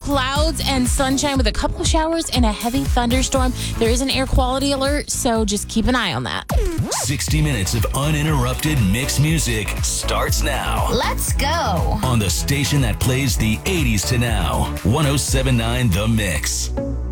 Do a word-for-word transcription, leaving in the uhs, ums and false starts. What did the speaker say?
Clouds and sunshine with a couple of showers and a heavy thunderstorm. There is an air quality alert, so just keep an eye on that. sixty minutes of uninterrupted mix music starts now. Let's go. On the station that plays the eighties to now. one oh seven point nine The Mix.